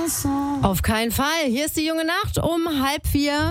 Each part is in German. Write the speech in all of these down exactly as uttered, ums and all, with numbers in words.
chanson. Auf keinen Fall. Hier ist die junge Nacht um halb vier.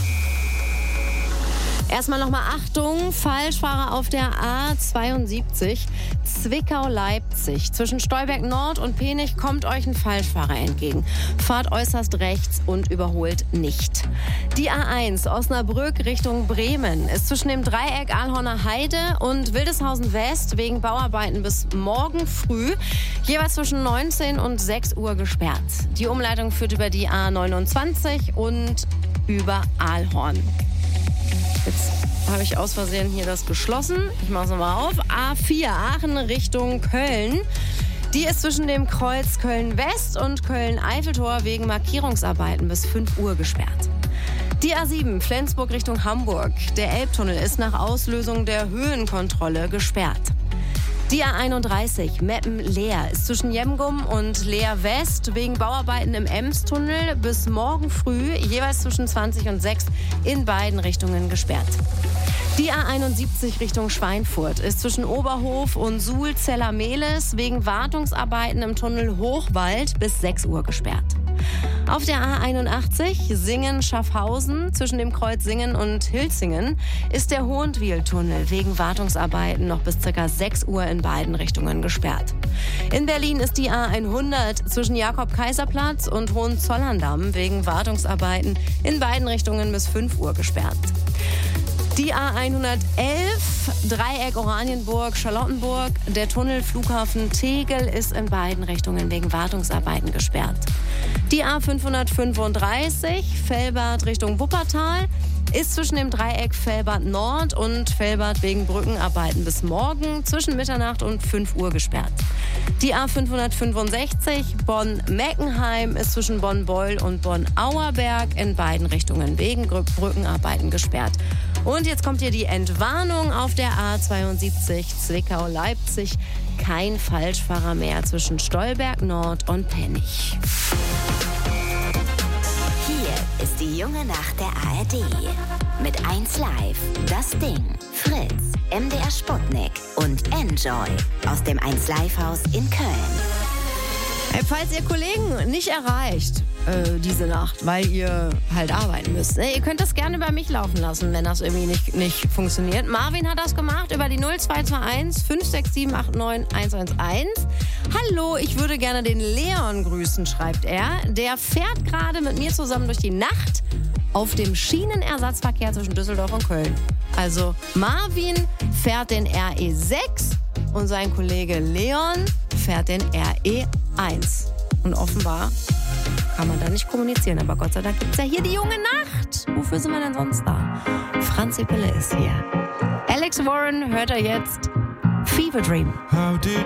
Erstmal nochmal Achtung, Falschfahrer auf der A zweiundsiebzig, Zwickau-Leipzig. Zwischen Stolberg Nord und Penich kommt euch ein Falschfahrer entgegen. Fahrt äußerst rechts und überholt nicht. Die A eins Osnabrück Richtung Bremen ist zwischen dem Dreieck Ahlhorner Heide und Wildeshausen West wegen Bauarbeiten bis morgen früh jeweils zwischen neunzehn und sechs Uhr gesperrt. Die Umleitung führt über die A neunundzwanzig und über Ahlhorn. Jetzt habe ich aus Versehen hier das geschlossen. Ich mache es nochmal auf. A vier, Aachen Richtung Köln. Die ist zwischen dem Kreuz Köln-West und Köln-Eiffeltor wegen Markierungsarbeiten bis fünf Uhr gesperrt. Die A sieben, Flensburg Richtung Hamburg. Der Elbtunnel ist nach Auslösung der Höhenkontrolle gesperrt. Die A einunddreißig, Meppen-Leer, ist zwischen Jemgum und Leer West wegen Bauarbeiten im Emstunnel bis morgen früh jeweils zwischen zwanzig und sechs in beiden Richtungen gesperrt. Die A einundsiebzig Richtung Schweinfurt ist zwischen Oberhof und Suhl-Zellermehlis wegen Wartungsarbeiten im Tunnel Hochwald bis sechs Uhr gesperrt. Auf der A einundachtzig Singen-Schaffhausen zwischen dem Kreuz Singen und Hilzingen ist der Hohentwiel-Tunnel wegen Wartungsarbeiten noch bis ca. sechs Uhr in beiden Richtungen gesperrt. In Berlin ist die A hundert zwischen Jakob-Kaiser-Platz und Hohenzollern-Damm wegen Wartungsarbeiten in beiden Richtungen bis fünf Uhr gesperrt. Die A hundertelf, Dreieck Oranienburg, Charlottenburg. Der Tunnel Flughafen Tegel ist in beiden Richtungen wegen Wartungsarbeiten gesperrt. Die A fünfhundertfünfunddreißig, Velbert Richtung Wuppertal, ist zwischen dem Dreieck Velbert Nord und Velbert wegen Brückenarbeiten bis morgen zwischen Mitternacht und fünf Uhr gesperrt. Die A fünfhundertfünfundsechzig, Bonn-Meckenheim, ist zwischen Bonn-Beul und Bonn-Auerberg in beiden Richtungen wegen Brückenarbeiten gesperrt. Und jetzt kommt hier die Entwarnung auf der A zweiundsiebzig, Zwickau-Leipzig. Kein Falschfahrer mehr zwischen Stolberg Nord und Penich. Hier ist die junge Nacht der A R D. Mit eins Live, Das Ding, Fritz, M D R Sputnik und Enjoy aus dem eins Live Haus in Köln. Falls ihr Kollegen nicht erreicht äh, diese Nacht, weil ihr halt arbeiten müsst, ne? Ihr könnt das gerne über mich laufen lassen, wenn das irgendwie nicht, nicht funktioniert. Marvin hat das gemacht über die null zwei zwei eins fünf sechs sieben acht neun eins eins eins. Hallo, ich würde gerne den Leon grüßen, schreibt er. Der fährt gerade mit mir zusammen durch die Nacht auf dem Schienenersatzverkehr zwischen Düsseldorf und Köln. Also Marvin fährt den R E sechs und sein Kollege Leon fährt den R E eins. Und offenbar kann man da nicht kommunizieren. Aber Gott sei Dank gibt es ja hier die junge Nacht. Wofür sind wir denn sonst da? Franzi Pille ist hier. Alex Warren hört er jetzt. Fever Dream.